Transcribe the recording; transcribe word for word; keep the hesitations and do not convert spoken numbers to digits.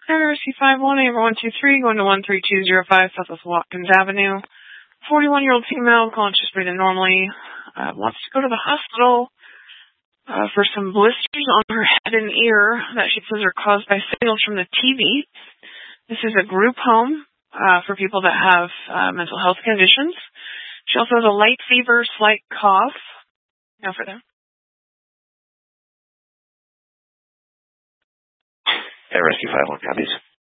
R C five one eight one two three going to one three two zero five Southwest Watkins Avenue. forty-one-year-old female, conscious, breathing normally, uh, wants to go to the hospital uh, for some blisters on her head and ear that she says are caused by signals from the T V. This is a group home uh, for people that have uh, mental health conditions. She also has a light fever, slight cough. Now for them. At Rescue five one copies.